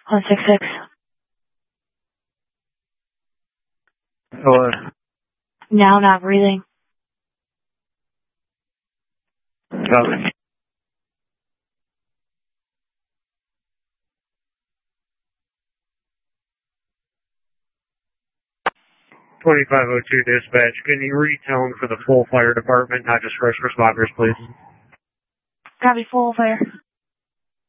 166. Hello. Now not breathing. Copy. 2502 dispatch, can you retone for the full fire department, not just first responders, please? Copy, full fire.